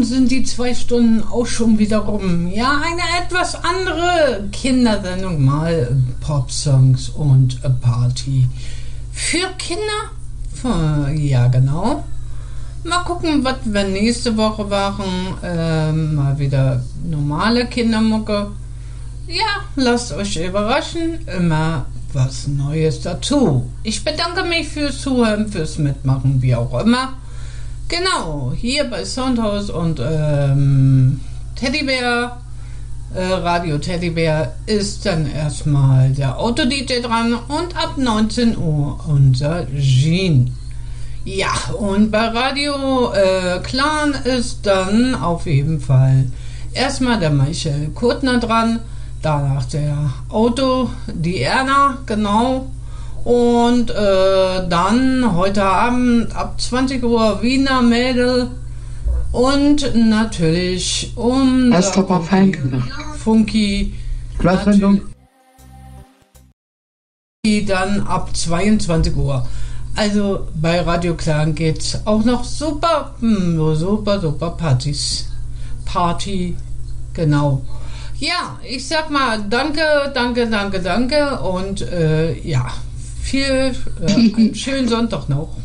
schon sind die 2 Stunden auch schon wieder rum. Ja, eine etwas andere Kindersendung, mal Pop-Songs und Party. Für Kinder? Ja, genau. Mal gucken, was wir nächste Woche machen. Mal wieder normale Kindermucke. Ja, lasst euch überraschen. Immer was Neues dazu. Ich bedanke mich fürs Zuhören, fürs Mitmachen, wie auch immer. Genau, hier bei Soundhouse und Teddybär, Radio Teddybär ist dann erstmal der Auto-DJ dran und ab 19 Uhr unser Jean. Ja, und bei Radio Clan ist dann auf jeden Fall erstmal der Michael Kurtner dran, danach der Auto, die Erna, genau. Und dann heute Abend ab 20 Uhr Wiener Mädel und natürlich Funky dann ab 22 Uhr. Also bei Radio Clan geht's auch noch super Partys. Party, genau. Ja, ich sag mal danke und ja, einen schönen Sonntag noch.